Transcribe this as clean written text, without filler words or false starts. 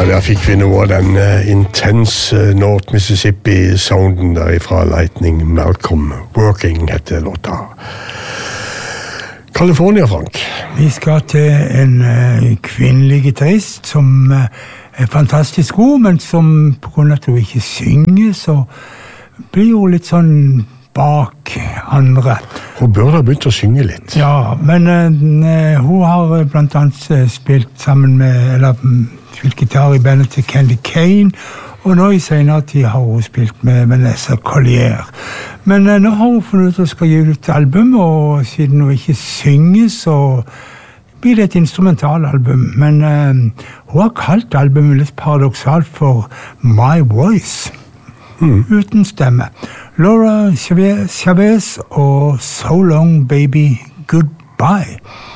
der fikk vi noe av den intense North Mississippi-sounden der fra Lightning Malcolm. Working heter låta. California, Frank. Vi skal til en kvinnelig gitarist som fantastisk god, men som på grunn av at hun ikke synger, så blir hun litt sånn bak andre. Hun burde ha begynt å synge litt. Ja, men hun har blant annet spilt sammen med, eller spilt gitar i bandet til Candy Kane, og nå i senere tid har hun spilt med Vanessa Collier. Men nå har hun funnet ut at hun skal gi ut album, og siden hun ikke synger, så blir det et instrumentalalbum. Men hun har kalt albumet litt paradoksalt for My Voice, uten stemme. Laura Chavez og So Long Baby Goodbye.